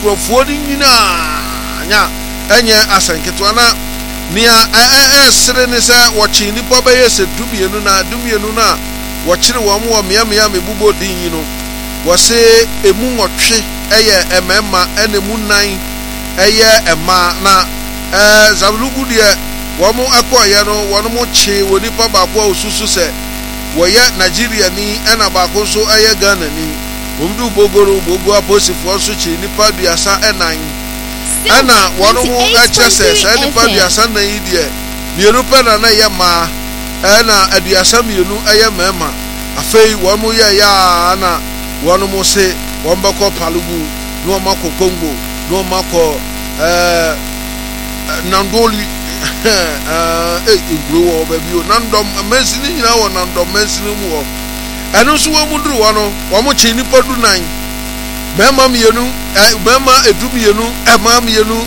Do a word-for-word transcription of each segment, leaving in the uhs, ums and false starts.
Croford nyina nya enye asanketo na nia eh eh sere ne se wo chi nipa ba yese dumienu na dumienu na wo chire wo mo mia mia mebubo din yi no wo se emu nwotwe eye emema enemu nan eye ema na eh zablugu de wo mo akoye no wo no mo chi wo nipa ba ko osusu se wo ye Nigeria ni ena ba ko so eye Ghana ni omdu bogoro bogo aposifo so chi nipa duasa enan ana wonu mu ekyese se nipa duasa nan yi de mienu pe na na ye ma ana aduasa mienu eye mema afei wonu ye ya ana wonu mu se wombeko palugu no mako Congo no mako eh nandoli eh igro wo ba bi o nandom mensini nyina wo nandom mensini mu wo enu so wo mudru wo no wo mo chi nipa du nan mema mienu mema edu mienu ema mienu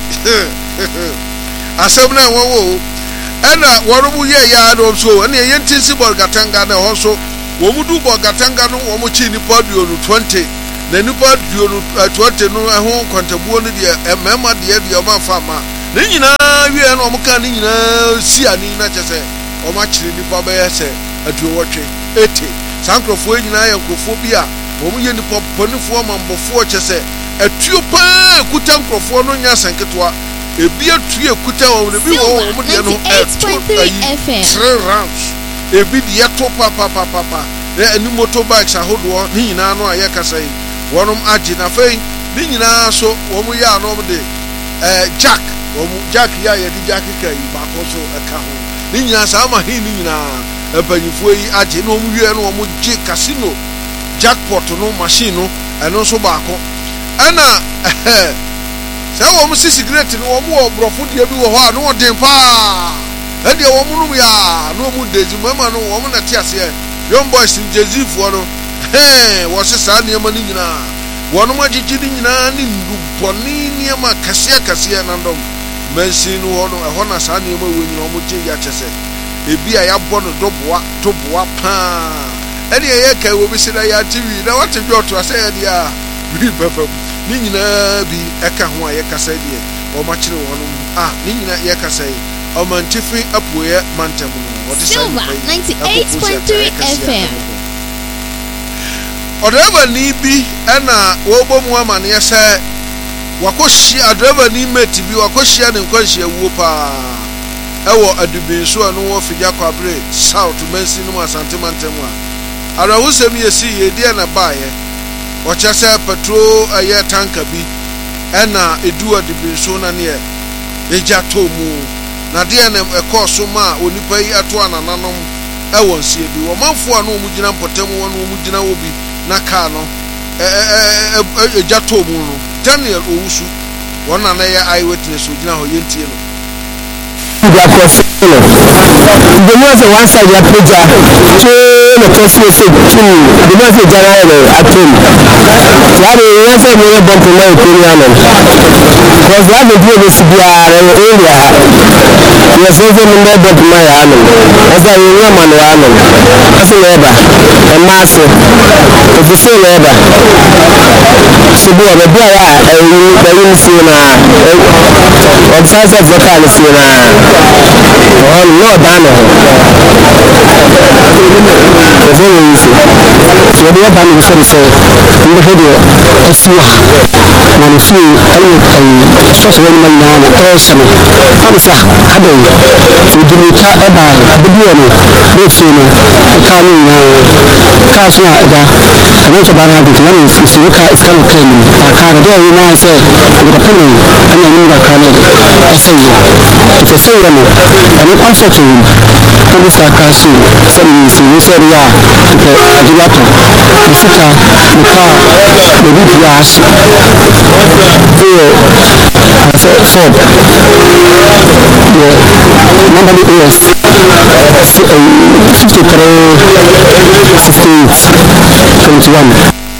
asem na wo wo ena wo mu ye ya do so ena ye ntinsi bol gatanga na ho so wo mudu bol gatanga no wo mo chi nipa du onu twenty na nipa du onu twenty no ho kontabuo no de mema de de o ma fa ma ni nyina wie no mo ka ni nyina si ani na chese o ma chiri nipa ba ye se adu wotwe eighty sankrofo nyina ye nkrofo bi a wo mu ye nipa ponifo mambofo chese atuo pa kuta nkrofo no nya sanketwa ebi atu ekuta wo ne bi wo wo de no three rounds ebi de to pa pa pa pa pa ni motorbikes ahodo ni nyina no aye kasa yi wonom agi na fei ni nyina so wo mu ya no de eh jack wo mu jack ya ye di jack kai ba ko so eka ho ni nyina sa ma hi ni nyina ebanyifo yi agi no mu wie no wo mu gi casino jackpot no machine no eno so ba ko ana se wo mu si cigarette no wo mu obrofo de bi wo ho a no den pa e de wo mu no ya no mu dezi mama no wo mu na ti ase young boys in jezifo no eh wo se sa ne ma ni nyina wo no ma gigi ni nyina ni nduboni ni ma kase kase na ndom mansin no ho no e ho na sa ne ma wo nyina wo mu gi ya chese ebi a ya bo no doboa doboa pa eni ye kai wo bi sida ya T V na what be oto ase ya dia bi befam ni nyina bi eka ho a ye kasa die o ma kire wo no ah ni nyina ye kasa yi o man tifi apoye mantem no o de sai ninety-eight point three F M o driver ni bi na wo bom wa man ye se wakoshi a driver ni mate bi wakoshi ne nkwanhia wuo pa ewo adubi so anu wo figya kwabre south mansi no asante mantem a arawusem yesi yedi na baaye o chese petrol aye tanka bi ena edu adubi so na ne eja tomu na de na ekoso ma onipa yi ato anananom ewo nsie bi wo manfo anu mu gina mpotem wo no mu gina wo bi na ka no eja tomu no Daniel Owusu wona na ye eyewitness ogina ho yentie no the most of one side ya preja to the first message to the most of general atom ya be ya say me bomb to my opinion because that the do this be area ya say me me bomb to my hand as I you man wa no as you ever the mass if you say ever so be the be ya eh you see na obsess of vocal see na oh no dano so very easy so the one is so so in the video osua na no see ayi ayi so when man na na person amsa ado so dimita eba abidio no no see no ka ni na ka so ada no so bana bi na no see ka is kan kan ka ka do you know say the person anya ni ka kan ese yo if you say no and it also to police akasu some see say ya ke adilato sika ka the big yash so so so number is fifty-three sixty-eight twenty-one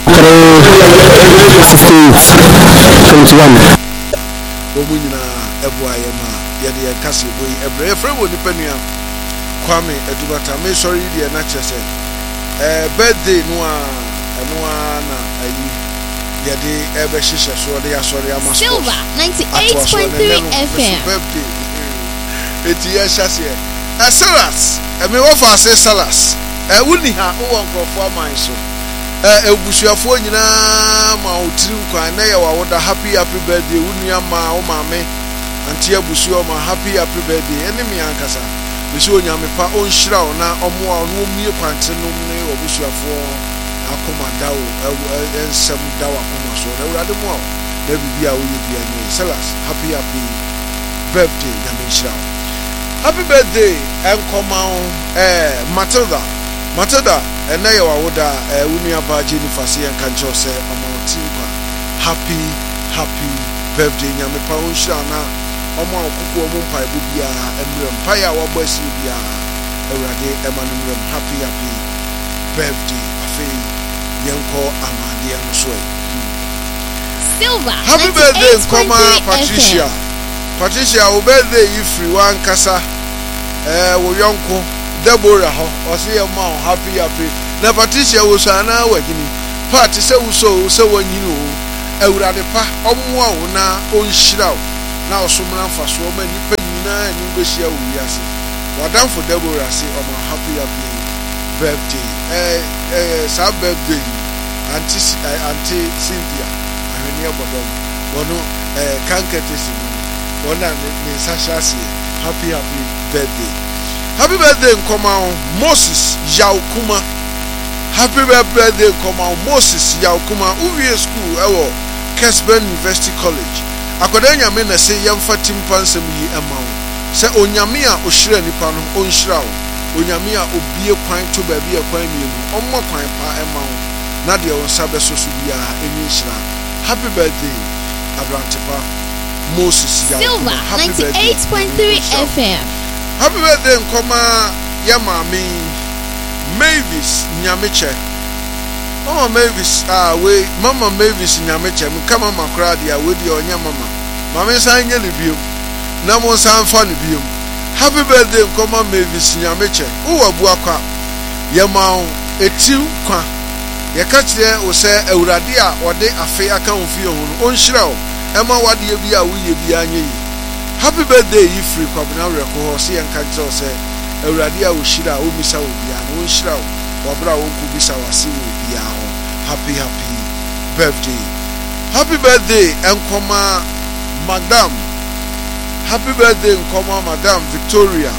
fifty-eight twenty-one omunyina ebuaye ma yede ye kase boyi ebre efre wo ni panua Kwame Edubata me sorry dia na chese eh birthday no a no a na ayi yɛde ɛbɛ hyehyɛ so de asɔre ama Silver ninety-eight point three F M. Eti yɛ hyɛseɛ ɛsalas ɛmi wɔfa ase salas ɛwuni ha wɔ nkorɔfoɔ aman so ɛ ebusuafoɔ nyinaa ma otiri nkwan na yɛ wawoda happy happy birthday wuni ama wo maame anti abusua ma happy happy birthday ɛne mi ankasa bisi onyame pa onhyira wo na ɔmo a ɔno omie kwante nom ne obusuafoɔ akoma dawo ensem dawo akoma so na wurade mu a na bibia wo yɛ bia ne salas happy happy birthday nyame nhyira wo happy birthday enkoma eh Matilda Matilda ene ye wawoda eh wunu aba Jennifer se yan kan cho se omo tinkwa happy happy birthday nyame pa wo nhyira na omo akoko omo mpa ibu bia emrem pa ya wo basi bia awurade emanumrem happy happy birthday afi yenko amade no so e Silver happy birthday enkoma Patricia Patricia wo birthday ifri wan kasa eh wo yonko Deborah ho o se ye ma happy happy na Patricia wo so ana wagini part se wo so se wanyini o awurade pa omwa wo na onhyira wo na osomra mfaso o ma nipa nyina ni behia wo wiase wadam for Deborah say o ma happy happy birthday eh eh sa birthday anti anti Cynthia ahweni abodom wono eh kanketesi wona ne sashasi happy happy birthday happy birthday nkoma Moses Yaukuma happy birthday nkoma Moses Yaukuma uwie school ewo Kesben University College akoda nyame na se yemfa timpansem yi emawo se onyame a ohyira nipa no onhyira wo onyame a obie kwan to ba bia kwan mienu ommo kwan pa emawo na de won sabe so so bia eni hyira happy birthday Abrantepa Moses Yaukuma happy birthday ninety-eight point three F M. Happy birthday nkoma ya mami Mavis Nyameche. Mama Mavis ah we Mama Mavis Nyameche mkama makra dia we dia onya mama. Mama san nye libiem. Na mo san fa libiem. Happy birthday nkoma Mavis Nyameche. Uwa buakwa ya mawo etiu kwa. Ya kachire o se awurade a ode afe aka onfie ho onhyira o. Ema wade bi a wo ye bi anye yi. Happy birthday you free kwabena reko ho se yanka je se awurade a ohyira o misa obia no onhyira o wabra wo ku bisa wase obia ho happy happy birthday happy birthday enkoma madam happy birthday enkoma madam Victoria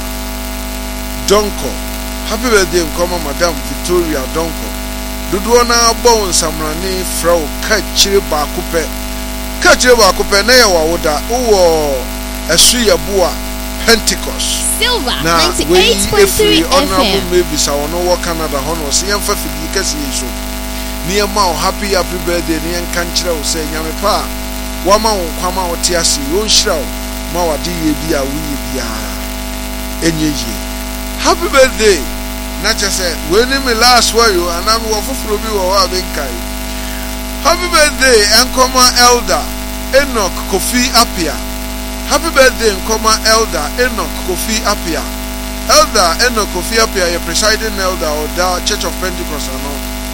Donko happy birthday enkoma madam Victoria Donko dudu na bon samrani frau ka chire ba kupe ka chire ba kupe na ye wawoda wo Esuya Bua Pentecost Silver ninety-eight point three F M. Maybe so no Canada hono see em fa fidi kase so near ma happy happy birthday near kanchira o say nyame pa wa ma wo kwama wo te ase wo nhyira wo ma wade ye bia wo ye bia enyeje happy birthday na chese we ni me last way yo anam wo foforo bi wo wa benkai happy birthday enkoma elder Enoch Kofi Apia. Happy birthday, Nkoma Elder Enoch Kofi Apia. Elder Enoch Kofi Apia, your presiding elder or the Church of Pentecost. No.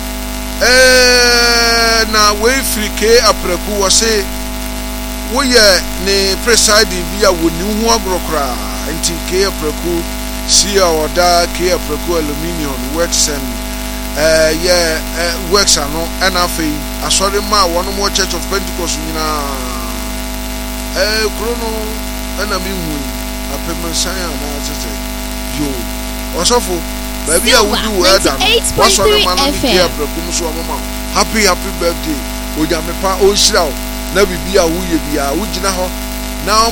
Eh, na we free ke apreku wase we ye ne presiding via woni hu agrokra nti ke apreku si or da ke apreku aluminium works and eh yeah works ano and afi asori ma one more Church of Pentecost nyina eh krono ana mi hu apemansan ana tete yo osofo ba bia wudu we da waso no man mi kia brakum so mama happy happy birthday ojame pa o hira o na bibia wo ye bia wo gina ho na